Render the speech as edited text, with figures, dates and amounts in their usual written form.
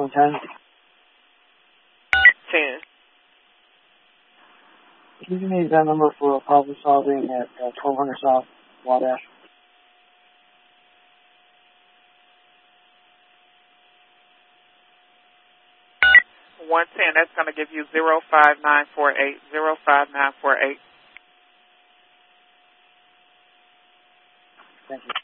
110. 10. Can you give me that number for problem solving at 1200 South Wabash? That's going to give you 05948. 05948. Thank you.